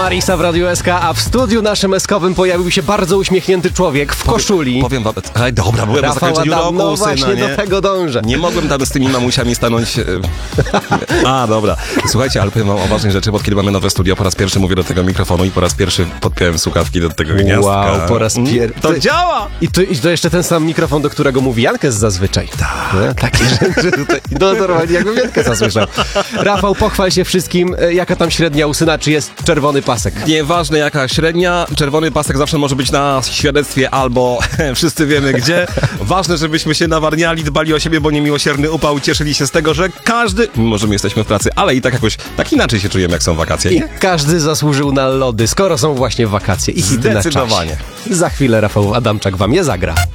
Marisa w Radiu SK, a w studiu naszym eskowym pojawił się bardzo uśmiechnięty człowiek w koszuli. Powiem wam, dobra, byłem na zakończeniu roku, no właśnie, syna, nie? do tego dążę. Nie mogłem tam z tymi mamusiami stanąć. Dobra. Słuchajcie, ale powiem wam o ważnej rzeczy, bo kiedy mamy nowe studio, po raz pierwszy mówię do tego mikrofonu i po raz pierwszy podpiąłem słuchawki do tego gniazdka. Wow, po raz pierwszy. To działa! I to jeszcze ten sam mikrofon, do którego mówi Jankes zazwyczaj. Tak. Takie rzeczy tutaj. No normalnie jakbym Jankesa słyszał. Rafał, pochwal się wszystkim, jaka tam średnia u syna, czy jest czerwony pasek. Nieważne jaka średnia, czerwony pasek zawsze może być na świadectwie albo wszyscy wiemy gdzie. Ważne, żebyśmy się nawarniali, dbali o siebie, bo niemiłosierny upał, cieszyli się z tego, że każdy, mimo że my jesteśmy w pracy, ale i tak jakoś, tak inaczej się czujemy, jak są wakacje. I każdy zasłużył na lody, skoro są właśnie wakacje i hity na czasie. Zdecydowanie. Za chwilę Rafał Adamczak wam je zagra.